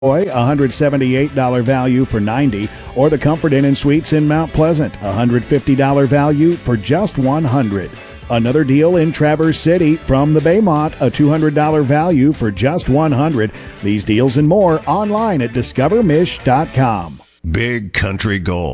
$178 value for $90, or the Comfort Inn and Suites in Mount Pleasant, $150 value for just $100. Another deal in Traverse City from the Baymont, a $200 value for just $100. These deals and more online at discovermish.com. Big Country Gold.